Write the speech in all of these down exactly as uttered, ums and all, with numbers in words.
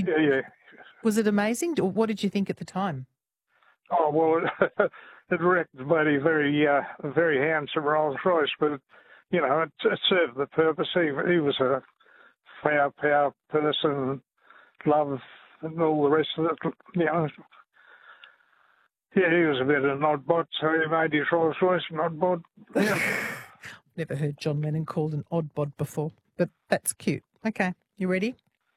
You, Yeah, yeah. was it amazing? Or what did you think at the time? Oh, well, it, it wrecked the bloody very, uh, very handsome Rolls Royce, but, you know, it, it served the purpose. He, he was a fair power person, love, and all the rest of it, you know. Yeah, he was a bit of an oddbod, so he made his Rolls Royce an oddbod. Yeah. Never heard John Lennon called an oddbod before, but that's cute. Okay, you ready?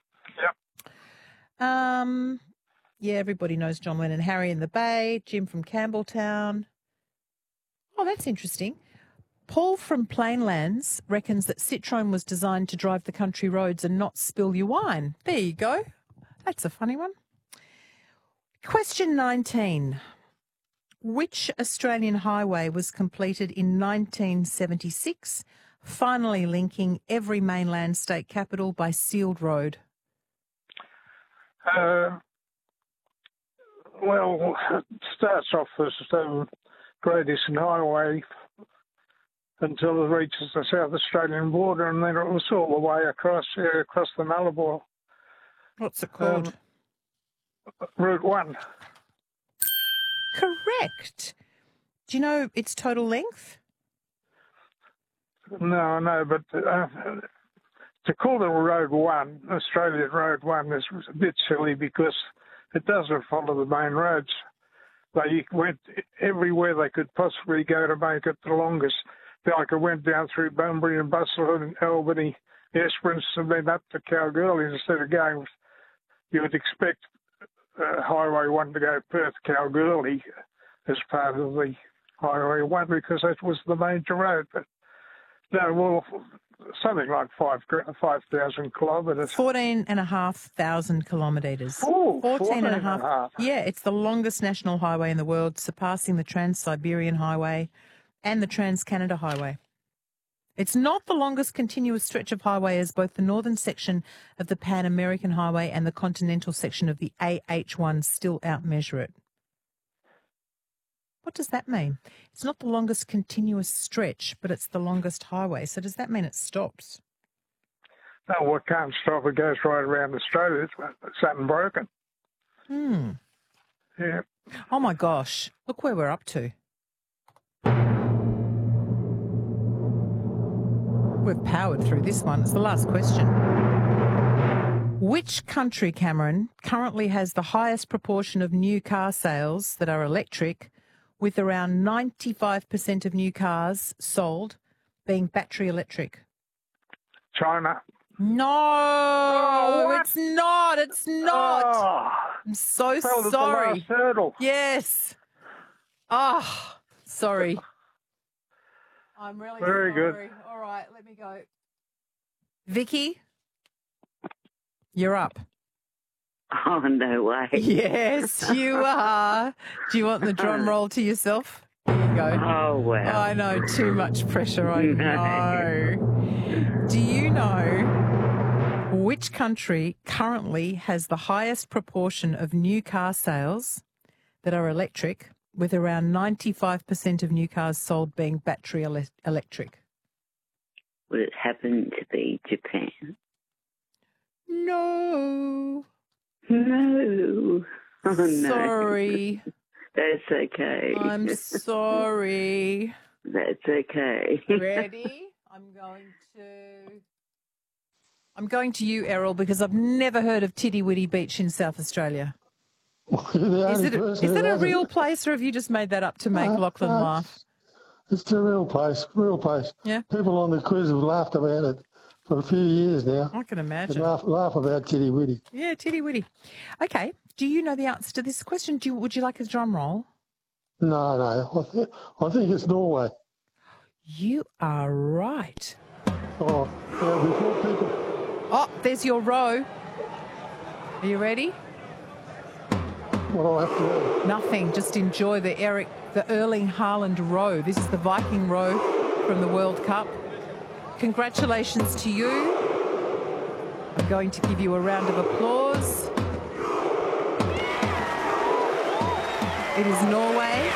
Yep. Um, yeah, everybody knows John Lennon. Harry in the Bay, Jim from Campbelltown. Oh, that's interesting. Paul from Plainlands reckons that Citroen was designed to drive the country roads and not spill your wine. There you go. That's a funny one. Question nineteen. Which Australian highway was completed in nineteen seventy-six, finally linking every mainland state capital by sealed road? Uh, well, it starts off as the Great Eastern Highway until it reaches the South Australian border, and then it was all the way across uh, across the Nullarbor. What's it called? Um, Route one. Correct. Do you know its total length? No, no, but uh, to call it Road one, Australian Road one, is a bit silly because it doesn't follow the main roads. They went everywhere they could possibly go to make it the longest. Like it went down through Bunbury and Busselton and Albany, Esperance, and then up to Kalgoorlie instead of going. You would expect uh, Highway one to go Perth Kalgoorlie as part of the Highway one because that was the major road. But no, well, something like five five thousand kilometres. Fourteen and a half thousand kilometres. Oh, fourteen and a half. and a half. Yeah, it's the longest national highway in the world, surpassing the Trans-Siberian Highway and the Trans-Canada Highway. It's not the longest continuous stretch of highway, as both the northern section of the Pan-American Highway and the continental section of the A H one still outmeasure it. What does that mean? It's not the longest continuous stretch, but it's the longest highway. So does that mean it stops? No, well, it can't stop. It goes right around Australia. It's something broken. Hmm. Yeah. Oh, my gosh. Look where we're up to. We've powered through this one. It's the last question. Which country, Cameron, currently has the highest proportion of new car sales that are electric, with around ninety-five percent of new cars sold being battery electric? China. No, Oh, it's not. It's not. Oh, I'm so fell at the sorry. last hurdle. Yes. Ah, oh, sorry. I'm really Very sorry. good. All right, let me go. Vicky, you're up. Oh, no way. Yes, you are. Do you want the drum roll to yourself? Here you go. Oh, well. I know, too much pressure, I know. Do you know which country currently has the highest proportion of new car sales that are electric, with around ninety-five percent of new cars sold being battery ele- electric? Would it happen to be Japan? No. No. Oh, no. Sorry. That's okay. I'm sorry. That's okay. Ready? I'm going to... I'm going to you, Errol, because I've never heard of Tiddy Witty Beach in South Australia. Is it a, is that a real place, or have you just made that up to make No, Lachlan no, laugh? It's, it's a real place, real place. Yeah. People on the quiz have laughed about it for a few years now. I can They imagine. laugh, laugh about Tiddy Witty. Yeah, Tiddy Witty. Okay. Do you know the answer to this question? Do you, would you like a drum roll? No, no, I, th- I think it's Norway. You are right. Oh, yeah, before people... Oh, there's your row. Are you ready? What do I have to do? Nothing. Just enjoy the Eric, the Erling Haaland row. This is the Viking row from the World Cup. Congratulations to you. I'm going to give you a round of applause. It is Norway.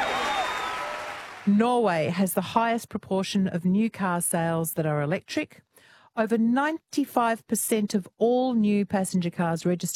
Norway has the highest proportion of new car sales that are electric. Over ninety-five percent of all new passenger cars registered